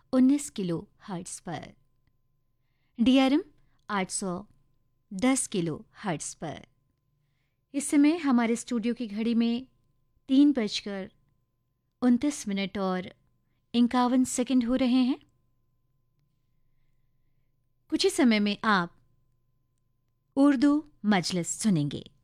19 kilo hertz पर, DRM 810 kilo hertz पर। इस समय हमारे स्टूडियो की घड़ी में 3:29 और 51 सेकंड हो रहे हैं। कुछ ही समय में आप उर्दू मजलिस सुनेंगे।